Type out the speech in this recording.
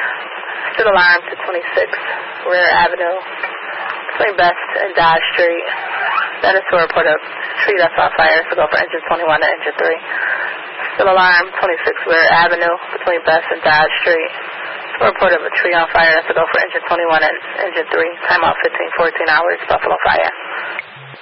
Still alarm to 26 Rear Avenue between Best and Dodge Street. That is to report a tree that's on fire, so go for engine 21 and engine 3. Still alarm 26 Rear Avenue between Best and Dodge Street. To report of a tree on fire, so go for engine 21 and engine 3. Time out 15-14 hours, Buffalo Fire.